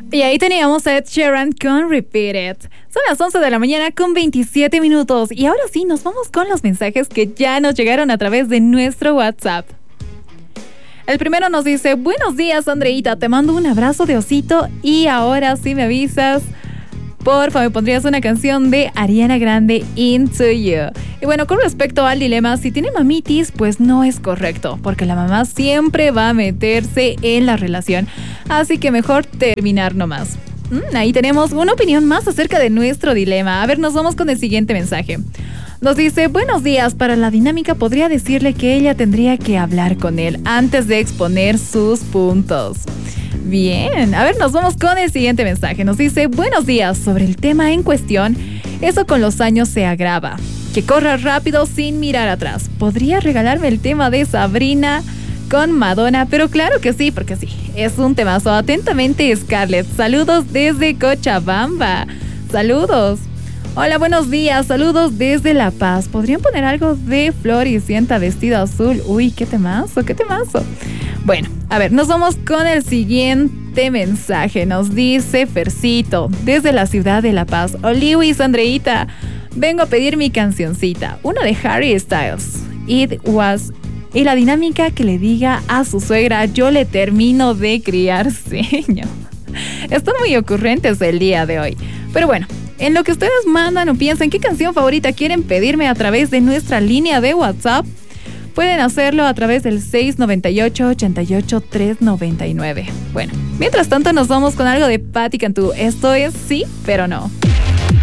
Y ahí teníamos a Ed Sheeran con Repeat It. Son las 11 de la mañana con 27 minutos. Y ahora sí, nos vamos con los mensajes que ya nos llegaron a través de nuestro WhatsApp. El primero nos dice: buenos días, Andreita, te mando un abrazo de osito. Y ahora sí me avisas, porfa, me pondrías una canción de Ariana Grande, Into You. Y bueno, con respecto al dilema, si tiene mamitis, pues no es correcto, porque la mamá siempre va a meterse en la relación. Así que mejor terminar nomás. Ahí tenemos una opinión más acerca de nuestro dilema. A ver, nos vamos con el siguiente mensaje. Nos dice: buenos días, para la dinámica podría decirle que ella tendría que hablar con él antes de exponer sus puntos. Bien, a ver, nos vamos con el siguiente mensaje. Nos dice: buenos días, sobre el tema en cuestión, eso con los años se agrava. Que corra rápido sin mirar atrás. ¿Podría regalarme el tema de Sabrina con Madonna? Pero claro que sí, porque sí, es un temazo. Atentamente, Scarlett. Saludos desde Cochabamba. Saludos. Hola, buenos días. Saludos desde La Paz. ¿Podrían poner algo de Floricienta vestido azul? Uy, qué temazo, qué temazo. Bueno, a ver, nos vamos con el siguiente mensaje. Nos dice Fercito, desde la ciudad de La Paz. Oliwis, Andreita, vengo a pedir mi cancioncita, una de Harry Styles. It Was. Y la dinámica que le diga a su suegra: yo le termino de criar, señor. Están muy ocurrentes el día de hoy. Pero bueno, en lo que ustedes mandan o piensan qué canción favorita quieren pedirme a través de nuestra línea de WhatsApp, pueden hacerlo a través del 698-88-399. Bueno, mientras tanto nos vamos con algo de Patti Cantú. Esto es Sí, pero no.